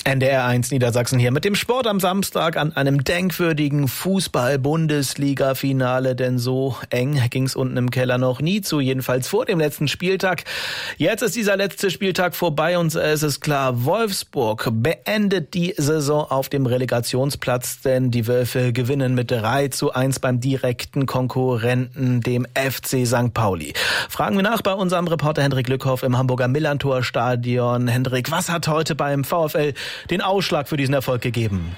NDR1 Niedersachsen hier mit dem Sport am Samstag an einem denkwürdigen Fußball-Bundesliga-Finale, denn so eng ging's unten im Keller noch nie zu, jedenfalls vor dem letzten Spieltag. Jetzt ist dieser letzte Spieltag vorbei und es ist klar, Wolfsburg beendet die Saison auf dem Relegationsplatz, denn die Wölfe gewinnen mit 3:1 beim direkten Konkurrenten, dem FC St. Pauli. Fragen wir nach bei unserem Reporter Hendrik Lückhoff im Hamburger Millerntor-Stadion. Hendrik, was hat heute beim VfL den Ausschlag für diesen Erfolg gegeben?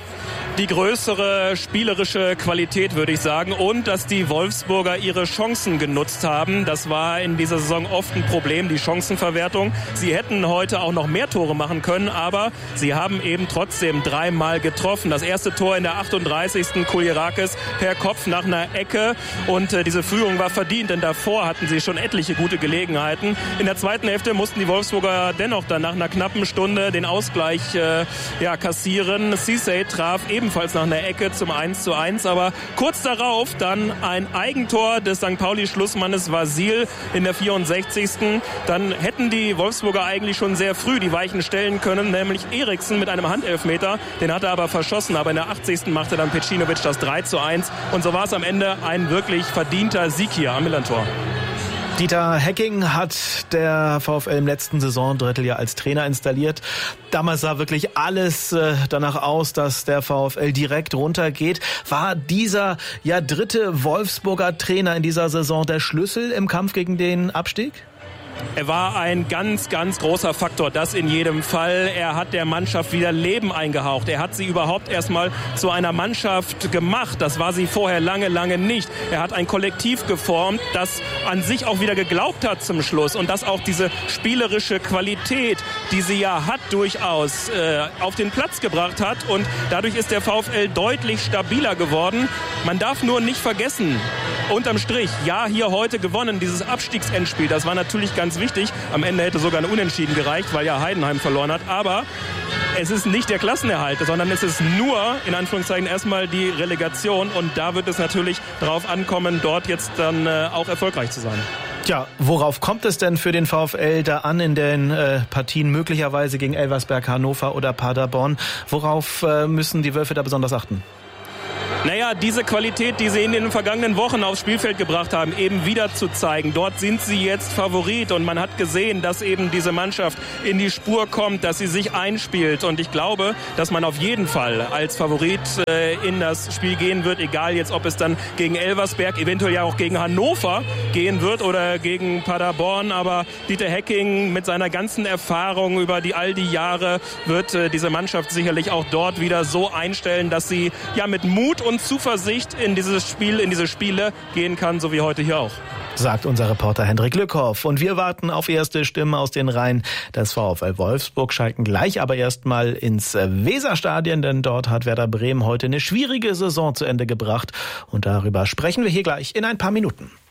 Die größere spielerische Qualität, würde ich sagen, und dass die Wolfsburger ihre Chancen genutzt haben. Das war in dieser Saison oft ein Problem, die Chancenverwertung. Sie hätten heute auch noch mehr Tore machen können, aber sie haben eben trotzdem 3-mal getroffen. Das erste Tor in der 38. Kulierakis per Kopf nach einer Ecke, und diese Führung war verdient, denn davor hatten sie schon etliche gute Gelegenheiten. In der zweiten Hälfte mussten die Wolfsburger dennoch dann nach einer knappen Stunde den Ausgleich kassieren. Cissé traf ebenfalls nach einer Ecke zum 1:1, aber kurz darauf dann ein Eigentor des St. Pauli-Schlussmannes Vasil in der 64. Dann hätten die Wolfsburger eigentlich schon sehr früh die Weichen stellen können, nämlich Eriksen mit einem Handelfmeter, den hat er aber verschossen, aber in der 80. machte dann Pecinovic das 3:1, und so war es am Ende ein wirklich verdienter Sieg hier am Millerntor. Dieter Hecking hat der VfL im letzten Saisondrittel ja als Trainer installiert. Damals sah wirklich alles danach aus, dass der VfL direkt runtergeht. War dieser dritte Wolfsburger Trainer in dieser Saison der Schlüssel im Kampf gegen den Abstieg? Er war ein ganz, ganz großer Faktor, das in jedem Fall. Er hat der Mannschaft wieder Leben eingehaucht. Er hat sie überhaupt erstmal zu einer Mannschaft gemacht. Das war sie vorher lange, lange nicht. Er hat ein Kollektiv geformt, das an sich auch wieder geglaubt hat zum Schluss, und das auch diese spielerische Qualität, die sie ja hat, durchaus auf den Platz gebracht hat. Und dadurch ist der VfL deutlich stabiler geworden. Man darf nur nicht vergessen, unterm Strich, ja, hier heute gewonnen, dieses Abstiegsendspiel, das war natürlich ganz wichtig. Am Ende hätte sogar ein Unentschieden gereicht, weil ja Heidenheim verloren hat. Aber es ist nicht der Klassenerhalt, sondern es ist nur, in Anführungszeichen, erstmal die Relegation. Und da wird es natürlich darauf ankommen, dort jetzt dann auch erfolgreich zu sein. Tja, worauf kommt es denn für den VfL da an in den Partien möglicherweise gegen Elversberg, Hannover oder Paderborn? Worauf müssen die Wölfe da besonders achten? Naja, diese Qualität, die sie in den vergangenen Wochen aufs Spielfeld gebracht haben, eben wieder zu zeigen. Dort sind sie jetzt Favorit, und man hat gesehen, dass eben diese Mannschaft in die Spur kommt, dass sie sich einspielt. Und ich glaube, dass man auf jeden Fall als Favorit in das Spiel gehen wird, egal jetzt, ob es dann gegen Elversberg, eventuell ja auch gegen Hannover gehen wird oder gegen Paderborn. Aber Dieter Hecking mit seiner ganzen Erfahrung über all die Jahre wird diese Mannschaft sicherlich auch dort wieder so einstellen, dass sie ja mit Mut und Zuversicht in dieses Spiel, in diese Spiele gehen kann, so wie heute hier auch. Sagt unser Reporter Hendrik Lückhoff. Und wir warten auf erste Stimmen aus den Reihen des VfL Wolfsburg, schalten gleich aber erstmal ins Weserstadion, denn dort hat Werder Bremen heute eine schwierige Saison zu Ende gebracht. Und darüber sprechen wir hier gleich in ein paar Minuten.